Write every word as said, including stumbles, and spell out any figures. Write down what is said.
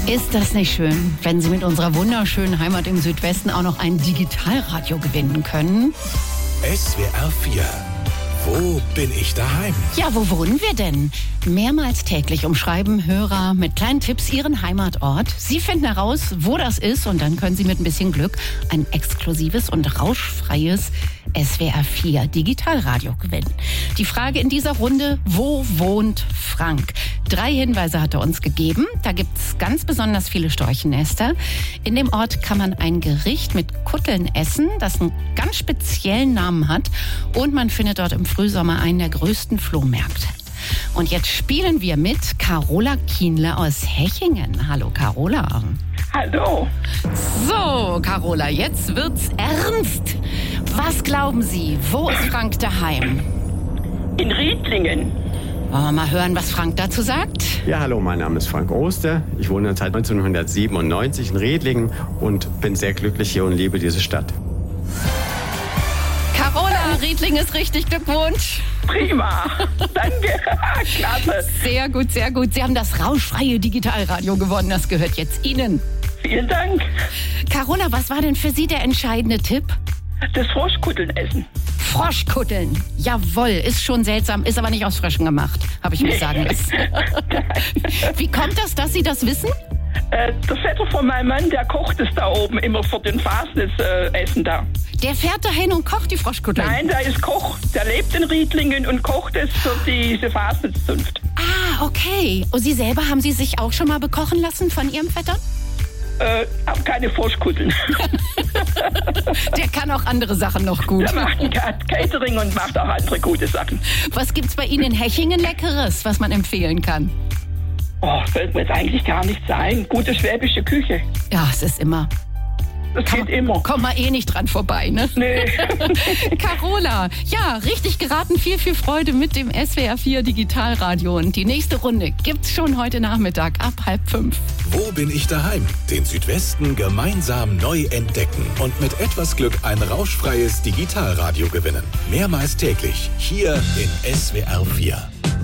Ist das nicht schön, wenn Sie mit unserer wunderschönen Heimat im Südwesten auch noch ein Digitalradio gewinnen können? S W R vier. Wo bin ich daheim? Ja, wo wohnen wir denn? Mehrmals täglich umschreiben Hörer mit kleinen Tipps ihren Heimatort. Sie finden heraus, wo das ist, und dann können Sie mit ein bisschen Glück ein exklusives und rauschfreies S W R vier Digitalradio gewinnen. Die Frage in dieser Runde: Wo wohnt Frank? Drei Hinweise hat er uns gegeben. Da gibt's ganz besonders viele Storchennester. In dem Ort kann man ein Gericht mit Kutteln essen, das einen ganz speziellen Namen hat. Und man findet dort im Frühsommer einen der größten Flohmärkte. Und jetzt spielen wir mit Carola Kienle aus Hechingen. Hallo Carola. Hallo. So, Carola, jetzt wird's ernst. Was glauben Sie, wo ist Frank daheim? In Riedlingen. Wollen wir mal hören, was Frank dazu sagt? Ja, hallo, mein Name ist Frank Oster. Ich wohne seit neunzehnhundertsiebenundneunzig in Riedlingen und bin sehr glücklich hier und liebe diese Stadt. Carola, Riedlingen ist richtig, Glückwunsch. Prima, danke, klasse. Sehr gut, sehr gut. Sie haben das rauschfreie Digitalradio gewonnen, das gehört jetzt Ihnen. Vielen Dank. Carola, was war denn für Sie der entscheidende Tipp? Das Froschkutteln essen. Froschkutteln, jawohl, ist schon seltsam, ist aber nicht aus Fröschen gemacht, habe ich mir Nee. sagen lassen. Wie kommt das, dass Sie das wissen? Äh, der Vetter von meinem Mann, der kocht es da oben immer für den Fasnesessen äh, Essen da. Der fährt dahin und kocht die Froschkutteln? Nein, der ist Koch. Der lebt in Riedlingen und kocht es für diese Fasneszunft. Ah, okay. Und Sie selber, haben Sie sich auch schon mal bekochen lassen von Ihrem Vetter? Äh, hab keine Froschkutteln. Der kann auch andere Sachen noch gut. Der macht ein Catering und macht auch andere gute Sachen. Was gibt's bei Ihnen in Hechingen Leckeres, was man empfehlen kann? Oh, fällt mir jetzt eigentlich gar nichts ein. Gute schwäbische Küche. Ja, es ist immer. Das Kann geht immer. Kommt man eh nicht dran vorbei, ne? Nee. Carola, ja, richtig geraten. Viel, viel Freude mit dem S W R vier Digitalradio. Und die nächste Runde gibt's schon heute Nachmittag ab halb fünf. Wo bin ich daheim? Den Südwesten gemeinsam neu entdecken und mit etwas Glück ein rauschfreies Digitalradio gewinnen. Mehrmals täglich hier in S W R vier.